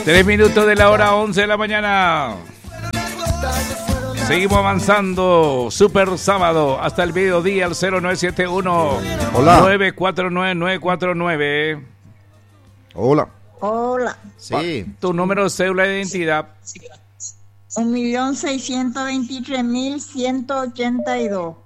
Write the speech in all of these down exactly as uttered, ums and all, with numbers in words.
Tres minutos de la hora once de la mañana. Seguimos avanzando. Super sábado hasta el mediodía al cero nueve siete uno nueve cuatro nueve nueve cuatro nueve. Hola. Hola. Sí. Tu número de cédula de identidad. Un millón seiscientos veintitrés mil ciento ochenta y dos.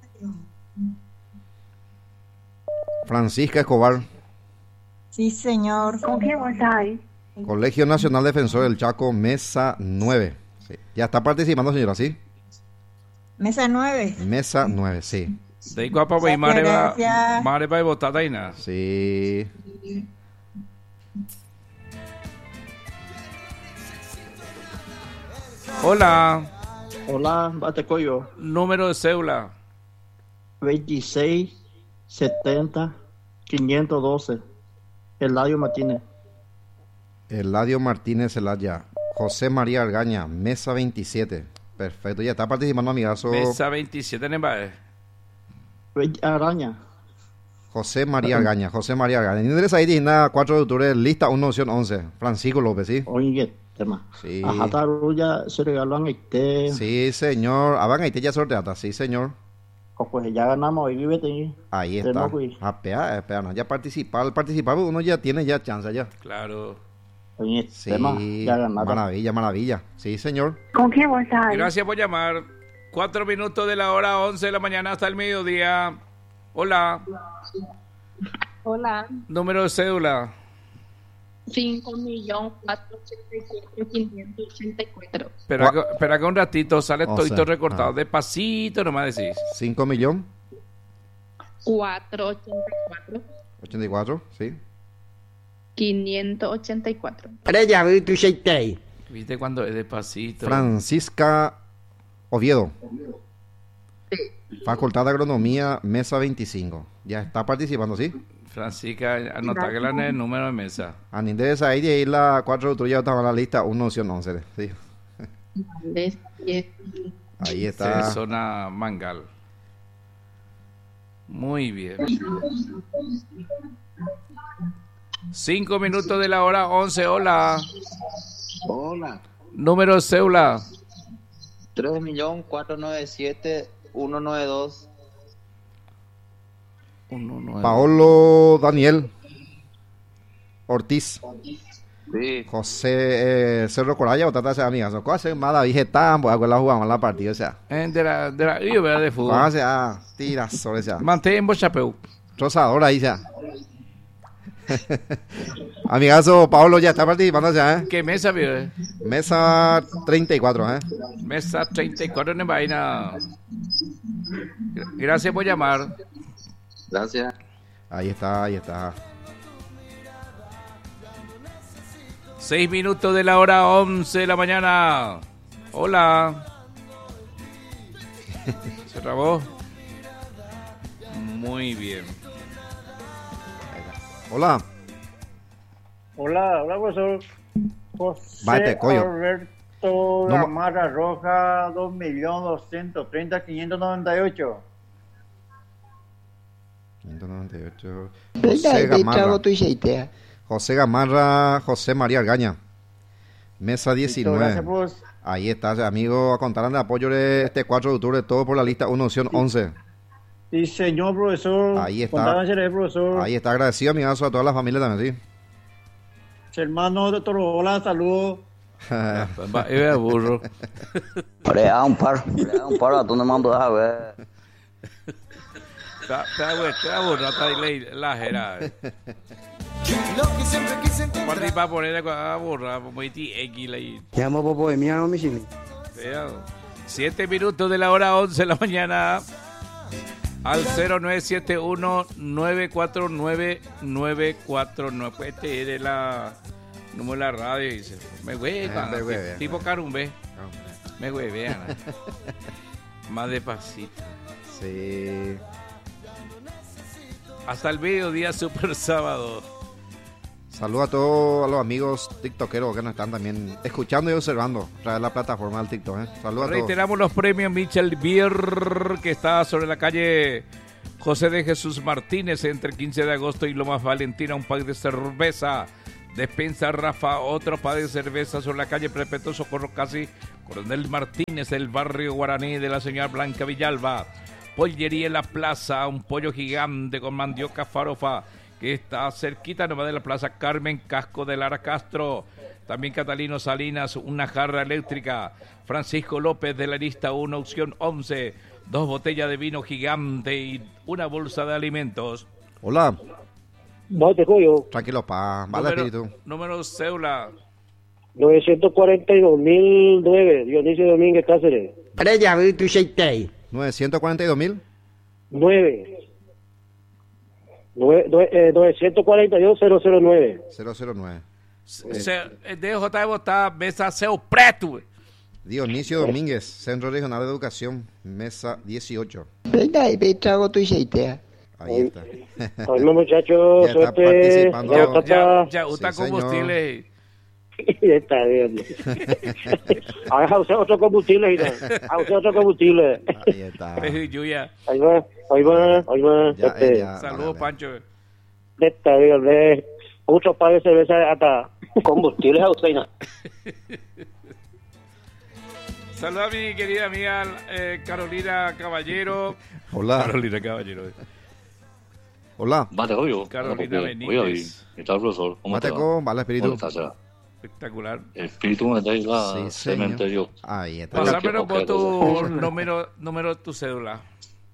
Francisca Escobar. Sí, señor. ¿Con qué vas ahí? Colegio Nacional Defensor del Chaco, mesa nueve. Sí. Ya está participando, señora, ¿sí? Mesa nueve. Mesa nueve, sí. De guapa, güey, madre va, Gracias. madre va a votar, Daina. Sí. Hola. Hola, Batecoyo. Número de cédula. veintiséis setenta quinientos doce. Eladio Martínez. Eladio Martínez Zelaya. José María Argaña, mesa veintisiete. Perfecto, ya está participando, amigazo. Mesa veintisiete en Embae. Araña. José María Argaña, José María Argaña. Interesa ahí, digna cuatro de octubre, lista uno, opción once. Francisco López, ¿sí? Oye, tema. Sí. Ajá, tarulla se regaló a Haití. Sí, señor. Aban Haití ya sorteata, sí, señor. Pues ya ganamos, hoy vive ahí. Ahí está. Apea, apea, no. Ya participar, al participar uno ya tiene ya chance ya. Claro. Oye, Sí, tema, ya ganamos. maravilla, maravilla. Sí, señor. ¿Con qué vas ahí? Gracias por llamar. Cuatro minutos de la hora once de la mañana hasta el mediodía. Hola. Hola. Número de cédula. cinco millones cuatrocientos ochenta y siete mil quinientos ochenta y cuatro. Espera, que- espera que un ratito sale O todito sea, recortado. ah. Despacito nomás decís. cinco millones. cuatrocientos ochenta y cuatro. ochenta y cuatro, sí. quinientos ochenta y cuatro. ¿Viste cuando es despacito? Francisca Oviedo. Facultad de Agronomía, mesa veinticinco. Ya está participando, ¿sí? Francisca, anota que la en el número de mesa. A ni interesa ahí de ir la cuatro de octubre ya estaba en la lista uno, opción once. Sí. Vale, diez. Ahí De está. zona Mangal. Muy bien. Cinco minutos de la hora once. Hola. Hola. Número de cédula. tres millones cuatrocientos noventa y siete mil ciento noventa y dos. Uno, nueve. Paolo Daniel Ortiz. Sí. José eh, Cerro Coraya o Tata amigas. No hace más David Getán, pues la jugamos la partida, o sea. Eh, De la, de la, yo, ¿verdad? De fútbol. Vamos a tira sobre esa. Mantén en Bochapeu. Trozador ahí, ya. Amigazo, Pablo ya está participando ya, ¿eh? ¿Qué mesa, vio? Mesa treinta y cuatro, ¿eh? Mesa treinta y cuatro en vaina. Gracias por llamar. Gracias. Ahí está, ahí está. Seis minutos de la hora once de la mañana. Hola. ¿Se trabó? Muy bien. Hola. Hola, hola, profesor. José Váyate, coño. Alberto No, Gamarra Roja, dos millones doscientos treinta mil quinientos noventa y ocho. quinientos noventa y ocho. José Gamarra. José Gamarra, José María Argaña. Mesa diecinueve. Gracias, pues. Ahí está, amigo. A contar de apoyo de este cuatro de octubre, todo por la lista uno, opción once. Sí, señor profesor. Ahí está. Contábanse, profesor. Ahí está, agradecido, amigazo, a todas las familias también, Hermano de Torobola, saludos. sí. Va, eh, burro. Prea un par, prea un par, tú no mandas a ver. Está, está, güey, está burro, está ahí la, la jera. Participa por él, a burra, muy X ahí. Llamo Popo de mía, mi chile. Siete minutos de la hora once de la mañana. Al cero nueve siete uno nueve cuatro nueve nueve cuatro nueve. Pues este es de la número de la radio. Dice, me hueva, me hueve. tipo Carumbe. Me huevean. Más despacito. Sí. Hasta el mediodía, super sábado. Saludos a todos los amigos tiktokeros que nos están también escuchando y observando a través de la plataforma del TikTok. ¿eh? Saludos a todos. Reiteramos los premios Michel Bier, que está sobre la calle José de Jesús Martínez entre quince de agosto y Lomas Valentina. Un pack de cerveza Despensa Rafa, otro par de cerveza sobre la calle Perpetuo Socorro Casi, Coronel Martínez, el barrio Guaraní de la señora Blanca Villalba. Pollería en la plaza, un pollo gigante con mandioca farofa, que está cerquita nomás de la plaza Carmen Casco de Lara Castro. También Catalino Salinas, una jarra eléctrica. Francisco López de la lista uno, opción once, dos botellas de vino gigante y una bolsa de alimentos. Hola. No te joyo. Tranquilo, pa. Vale, Número, espíritu. número cédula. novecientos cuarenta y dos mil nueve, Dionisio Domínguez Cáceres. Preya, tu sheitei. novecientos cuarenta y dos mil. nueve. novecientos cuarenta y dos mil nueve. cero cero nueve. D J Evo está mesa Seu Preto. Dionisio Domínguez, Centro Regional de Educación, mesa dieciocho. Venga, y ve trago tu sheitea. Ahí está. Oye, muchachos, Ya está suerte. participando. Ya, Ya, está. ya, usa Sí, combustible. Ya está bien. Haga usted otro combustible, hija. Haga usted otro combustible. Ahí está. Eh, Yuya. Ahí va, ahí va, ahí va. Ya, Este, eh, ya. Saludos, Vale, Pancho. ya está bien, ve. Muchos pares de cerveza hasta combustibles a usted, ¿no? Saludos a mi querida amiga eh, Carolina Caballero. Hola. Carolina Caballero. Hola. Mate, obvio. Carolina Oye, Benítez. ¿qué tal, profesor? ¿Cómo Mate te va? con, vale, espíritu. ¿Cómo estás ya? Espectacular. Espíritu me da la Sí, cementerio. señor. Ahí está. Pásamelo por tu objeto. número, número de tu cédula.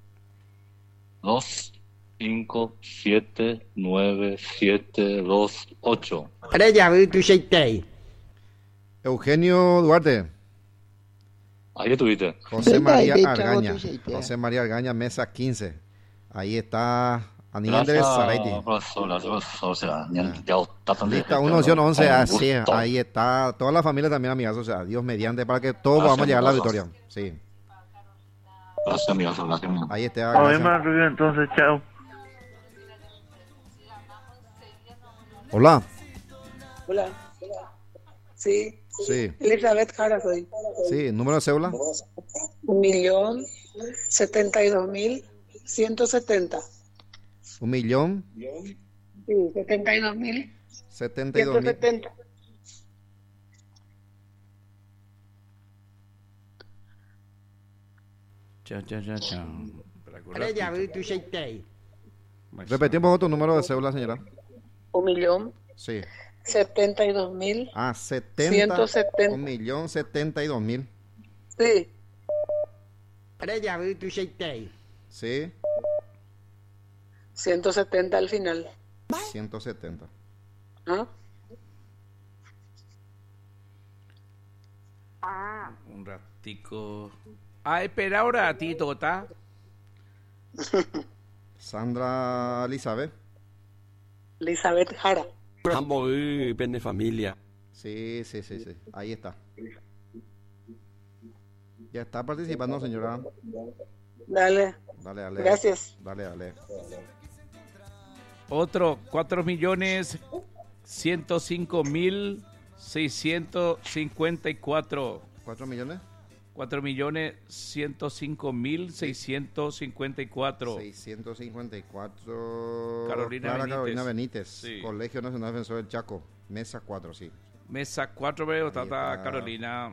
Dos, cinco, siete, nueve, siete, dos, ocho. Preya, tu sheitei. Eugenio Duarte. Ahí estuviste. José Venga, María y ve trago Argaña. tu sheitea. José María Argaña, mesa quince. Ahí está Aníbal Andrés Zaraiti. profesor. Gracias, profesor. O sea, ni han quitado tanto de- Lista uno, opción once, Con así es. gusto. Ahí está. Toda la familia también, amigas. O sea, Dios mediante, para que todos Gracias, vamos a llegar a la gracias. victoria. Sí. Gracias, amigo. Gracias, amigo. Ahí está. Oye, gracias. más Rubio, entonces, chao. Hola. Hola. Sí. Sí. Elizabeth Jara soy. Sí. ¿Número de cédula? Un millón setenta y dos mil ciento setenta. Un millón Sí, setenta y dos mil setenta y dos ciento mil. setenta. Chan, chan, chan, chan. Preya, tu sheitei. Repetí un poco tu número de cédula, señora. Un millón Sí. setenta y dos mil. Ah, setenta. ciento setenta. Un millón setenta y dos mil. Sí. Preya, tu sheitei. Sí. ciento setenta al final. ciento setenta. ¿Ah? Un ratico. Ah, espera un ratito, ¿está? Sandra Elizabeth. Elizabeth Jara. Ambos de familia. Sí, sí, sí, sí. Ahí está. Ya está participando, señora. Dale. Dale, dale. Gracias. Dale, dale. Otro, cuatro millones ciento cinco mil seiscientos cincuenta y cuatro. ¿Cuatro millones? Cuatro millones ciento cinco mil seiscientos cincuenta y cuatro. seiscientos cincuenta y cuatro. Carolina Clara Benítez. Carolina Benítez. Sí. Colegio Nacional Defensor del Chaco. Mesa cuatro, sí. Mesa cuatro, pero está, Ahí está está. Carolina.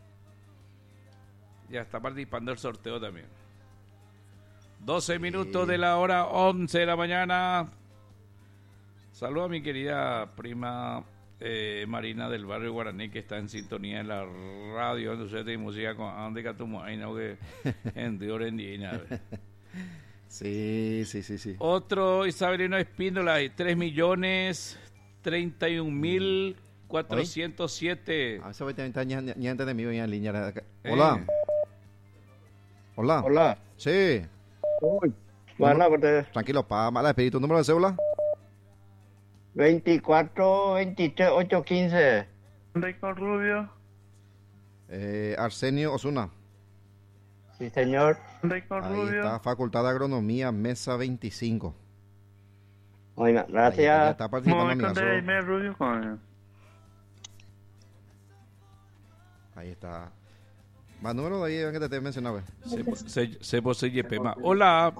Ya está participando el sorteo también. doce minutos de la hora once de la mañana. Saludo a mi querida prima eh, Marina del barrio Guaraní, que está en sintonía en la radio, entonces de música con Andy Catumaina, que gente orendina. Sí, sí, sí, sí. Otro Isabelino Espíndola, tres millones treinta y un mil cuatrocientos siete. A veces voy a tener ni antes de mí venía en línea. Hola. Hola. Hola. Sí. Uy, bueno, pues, Tranquilo, pa, mala espíritu. ¿Número de cédula? veinticuatro, veintitrés, ocho, quince. Rico Rubio. Eh, Arsenio Osuna. Sí, señor. Rico Ahí Rubio. está, Facultad de Agronomía, mesa veinticinco. Oiga, Ahí gracias. ya está participando, Momento amigazo. de irme Rubio con Ahí está. Más número de ahí que te te mencionaba. Se, se posee Pema. Hola.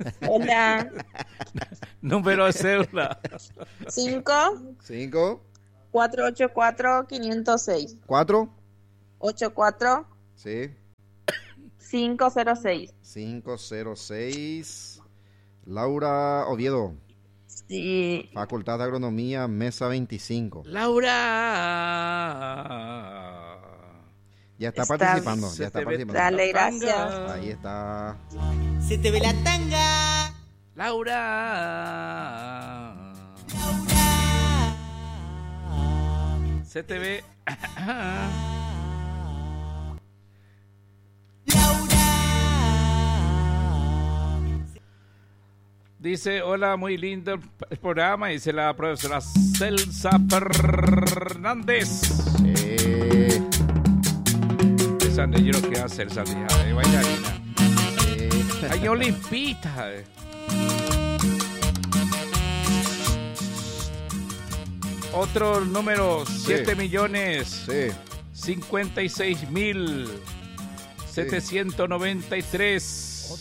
Hola. Número de cédula. Cinco, Cinco, cuatro ocho cuatro, cinco cero seis. ¿Cuatro? ocho cuatro, Sí. cinco cero seis. cinco cero seis. Laura Oviedo. Sí. Facultad de Agronomía, mesa veinticinco. Laura. Ya está, Está participando. bien. Ya está Se te ve participando. Dale, gracias. Ahí está. Se te ve la tanga. Laura. Se te ve. Dice, hola, muy lindo el programa, dice la profesora Celsa Fernández. Eh, Esa de yo lo que hace Celsa, hija de bailarina. eh. Hay olimpista. eh. Otro número, siete millones Sí. cincuenta y seis mil setecientos noventa y tres.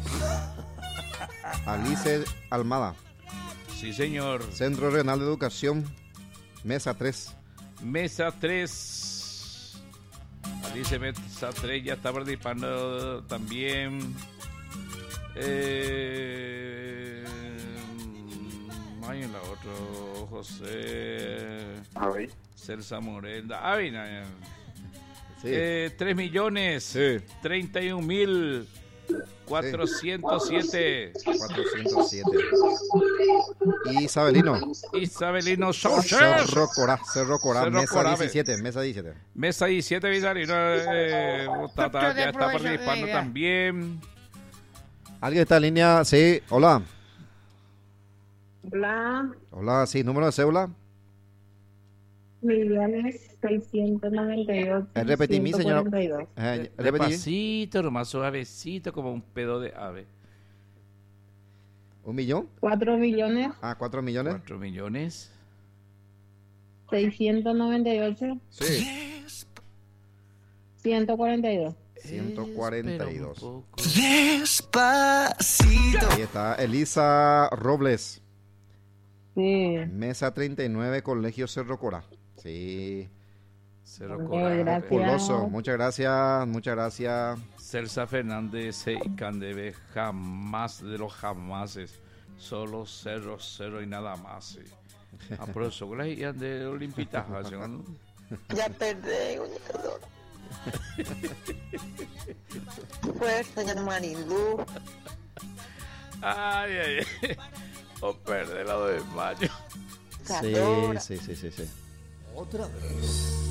Alice Almada. Sí, señor. Centro Regional de Educación, mesa tres. Mesa tres. Alice Mesa tres ya está participando también. Eh, hay en la otra, José. A ver. Celsa Morenda. Ah, bien, ah, Sí. eh, tres millones Sí. treinta y un mil cuatrocientos siete. cuatrocientos siete. Isabelino. Isabelino Saucer. Cerro Corá. Cerro Corá, Cerro mesa Corá, diecisiete. Mesa diecisiete. Mesa diecisiete, Vizarino. Eh, Tata, ya está participando también. ¿Alguien está en línea? Sí. Hola. Hola. Hola, sí. Número de cédula. Millones seiscientos noventa y ocho. Eh, Repetí mi señora. ciento cuarenta y dos. Eh, repetí. Despacito, nomás suavecito, como un pedo de ave. ¿Un millón? Cuatro millones Ah, cuatro millones. Cuatro millones. seiscientos noventa y ocho. Sí. ciento cuarenta y dos. ciento cuarenta y dos. Espera un poco. Despacito. Ahí está. Elisa Robles. Sí. Mesa treinta y nueve, Colegio Cerro Corá. Sí. Cerro Ok, Corá. gracias. Populoso. Muchas gracias. Muchas gracias. Celsa Fernández y Candebe, jamás de los jamases. Solo cero, cero y nada más. Sí. Ah, por eso, ¿qué le de Olimpita? Ya perdí, perdón. Fuerza, ya no Marilú. Ay, ay, ay. O perder la de mayo. Sí, sí, sí, sí, sí. Otra vez.